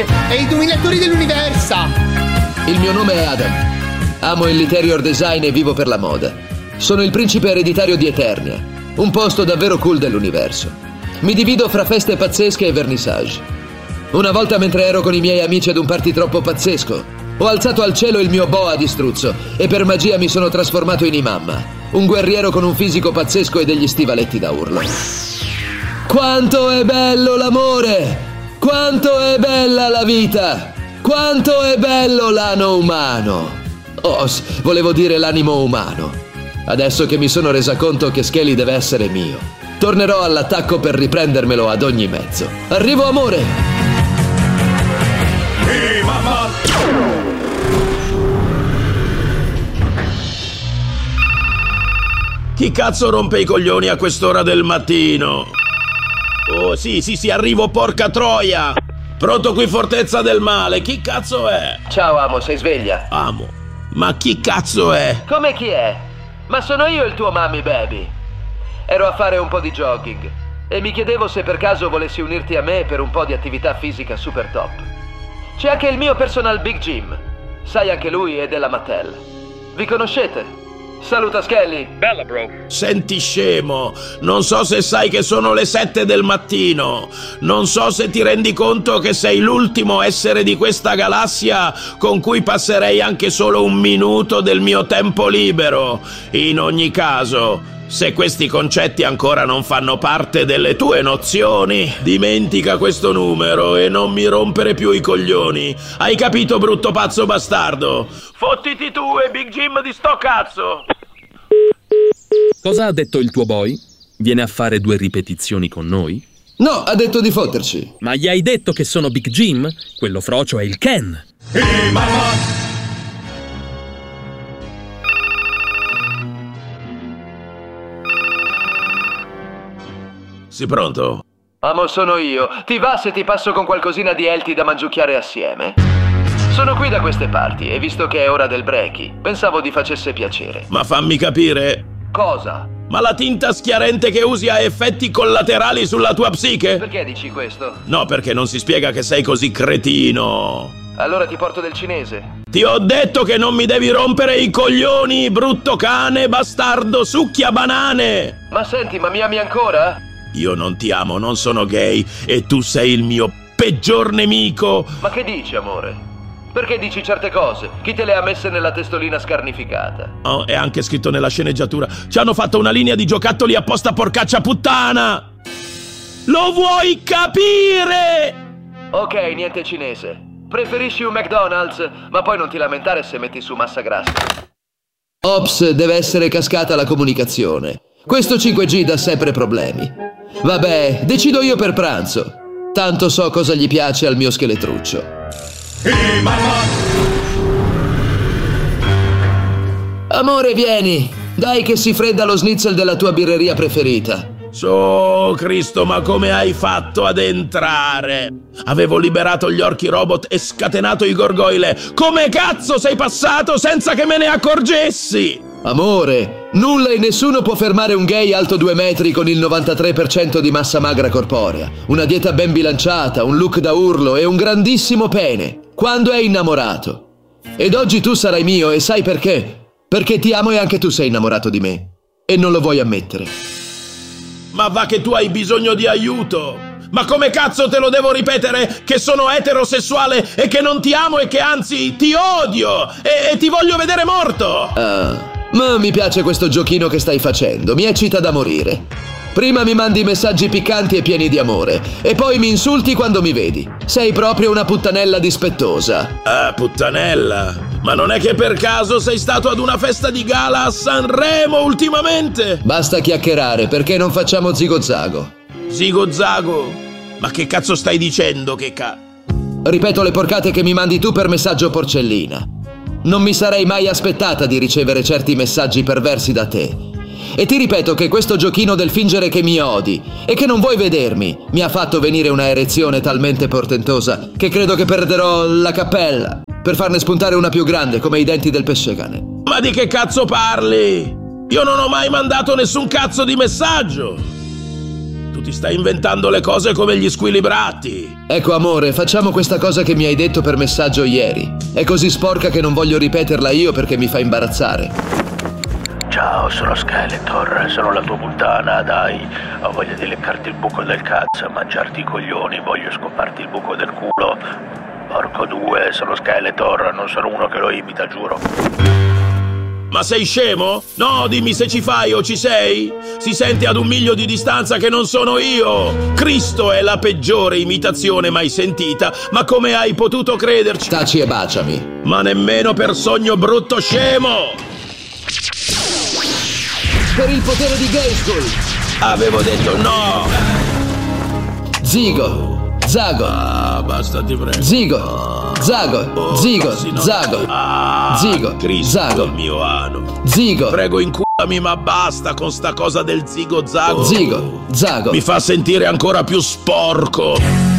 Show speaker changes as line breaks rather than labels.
e i dominatori dell'universo.
Il mio nome è Adam. Amo il interior design e vivo per la moda. Sono il principe ereditario di Eternia, un posto davvero cool dell'universo. Mi divido fra feste pazzesche e vernissage. Una volta, mentre ero con i miei amici ad un party troppo pazzesco, ho alzato al cielo il mio boa di struzzo e per magia mi sono trasformato in Imamma, un guerriero con un fisico pazzesco e degli stivaletti da urlo. Quanto è bello l'amore! Quanto è bella la vita! Quanto è bello l'ano umano! Oh, volevo dire l'animo umano. Adesso che mi sono resa conto che Skelly deve essere mio, tornerò all'attacco per riprendermelo ad ogni mezzo. Arrivo, amore!
Hey, mamma! Chi cazzo rompe i coglioni a quest'ora del mattino? Oh, sì, arrivo, porca troia! Pronto qui, Fortezza del Male, chi cazzo è?
Ciao, Amo, sei sveglia?
Amo, ma chi cazzo è?
Come chi è? Ma sono io il tuo mommy baby. Ero a fare un po' di jogging e mi chiedevo se per caso volessi unirti a me per un po' di attività fisica super top. C'è anche il mio personal Big Jim. Sai, anche lui è della Mattel. Vi conoscete? Saluta Skelly.
Bella, bro.
Senti, scemo, non so se sai che sono le 7 del mattino. Non so se ti rendi conto che sei l'ultimo essere di questa galassia con cui passerei anche solo un minuto del mio tempo libero. In ogni caso, se questi concetti ancora non fanno parte delle tue nozioni, dimentica questo numero e non mi rompere più i coglioni. Hai capito, brutto pazzo bastardo? Fottiti tu e Big Jim di sto cazzo!
Cosa ha detto il tuo boy? Viene a fare 2 ripetizioni con noi?
No, ha detto di fotterci.
Ma gli hai detto che sono Big Jim? Quello frocio è il Ken.
Hey, mamma! Sei pronto?
Amo, sono io. Ti va se ti passo con qualcosina di healthy da mangiucchiare assieme? Sono qui da queste parti e visto che è ora del breaky, pensavo di facesse piacere.
Ma fammi capire.
Cosa?
Ma la tinta schiarente che usi ha effetti collaterali sulla tua psiche?
Perché dici questo?
No, perché non si spiega che sei così cretino.
Allora ti porto del cinese.
Ti ho detto che non mi devi rompere i coglioni, brutto cane, bastardo, succhia banane!
Ma senti, ma mi ami ancora?
Io non ti amo, non sono gay e tu sei il mio peggior nemico.
Ma che dici, amore? Perché dici certe cose? Chi te le ha messe nella testolina scarnificata?
Oh, è anche scritto nella sceneggiatura. Ci hanno fatto una linea di giocattoli apposta, porcaccia puttana! Lo vuoi capire?
Ok, niente cinese. Preferisci un McDonald's, ma poi non ti lamentare se metti su massa grassa. Ops, deve essere cascata la comunicazione. Questo 5G dà sempre problemi. Vabbè, decido io per pranzo. Tanto so cosa gli piace al mio scheletruccio.
Hey, mamma!
Amore, vieni. Dai che si fredda lo schnitzel della tua birreria preferita.
Oh, Cristo, ma come hai fatto ad entrare? Avevo liberato gli orchi robot e scatenato i gorgoyle. Come cazzo sei passato senza che me ne accorgessi?
Amore, nulla e nessuno può fermare un gay alto 2 metri con il 93% di massa magra corporea, una dieta ben bilanciata, un look da urlo e un grandissimo pene, quando è innamorato. Ed oggi tu sarai mio e sai perché? Perché ti amo e anche tu sei innamorato di me. E non lo vuoi ammettere.
Ma va che tu hai bisogno di aiuto! Ma come cazzo te lo devo ripetere che sono eterosessuale e che non ti amo e che anzi ti odio e ti voglio vedere morto!
Ma mi piace questo giochino che stai facendo, mi eccita da morire. Prima mi mandi messaggi piccanti e pieni di amore, e poi mi insulti quando mi vedi. Sei proprio una puttanella dispettosa.
Ah, puttanella? Ma non è che per caso sei stato ad una festa di gala a Sanremo ultimamente?
Basta chiacchierare, perché non facciamo zigo-zago?
Zigo-zago? Ma che cazzo stai dicendo,
Ripeto le porcate che mi mandi tu per messaggio porcellina. Non mi sarei mai aspettata di ricevere certi messaggi perversi da te. E ti ripeto che questo giochino del fingere che mi odi e che non vuoi vedermi mi ha fatto venire una erezione talmente portentosa che credo che perderò la cappella per farne spuntare una più grande come i denti del pescecane.
Ma di che cazzo parli? Io non ho mai mandato nessun cazzo di messaggio. Tu ti stai inventando le cose come gli squilibratti.
Ecco amore, facciamo questa cosa che mi hai detto per messaggio ieri. È così sporca che non voglio ripeterla io perché mi fa imbarazzare.
Ciao, sono Skeletor, sono la tua puttana, dai. Ho voglia di leccarti il buco del cazzo, mangiarti i coglioni, voglio scoparti il buco del culo. Porco due, sono Skeletor, non sono uno che lo imita, giuro.
Ma sei scemo? No, dimmi se ci fai o ci sei. Si sente ad 1 miglio di distanza che non sono io. Cristo è la peggiore imitazione mai sentita, ma come hai potuto crederci?
Taci e baciami.
Ma nemmeno per sogno, brutto scemo!
Per il potere di Grayskull!
Avevo detto no!
Zigo! Zago!
Ah, basta, ti prego.
Zigo! Zago! Zigo!
Sì, no.
Zago! Zigo!
Cristo,
Zago!
il mio ano.
Zigo!
Prego, inculami, ma basta con sta cosa del zigo zago.
Zigo! Zago!
Mi fa sentire ancora più sporco.